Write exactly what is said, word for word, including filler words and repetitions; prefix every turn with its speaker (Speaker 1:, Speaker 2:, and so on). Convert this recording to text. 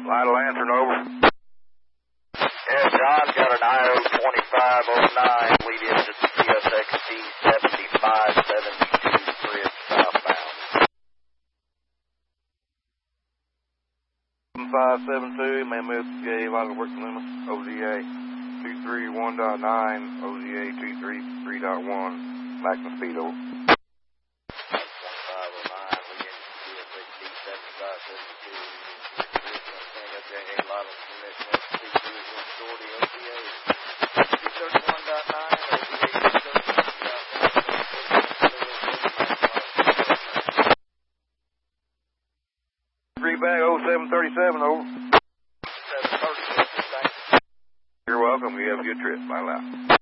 Speaker 1: Vital Lantern, over.
Speaker 2: Yeah, John got an I O twenty-five oh nine, lead engine C S X D seventy-five seventy-two, Bridge southbound.
Speaker 1: five seven two, man, move to J A, Vital Working Limit, O Z A two three one point nine, O Z A two three three point one, maximum speed, over.
Speaker 2: twenty-five oh nine, lead engine C S X D seventy-five seventy-two, J A, Vital Commission, S P two one shorty, O Z A two thirty-one point nine, O Z A two thirty-one point nine.
Speaker 1: Three back, oh seven thirty-seven, over.
Speaker 2: seven thirty-seven, thanks.
Speaker 1: You're welcome. You have a good trip. Bye, out.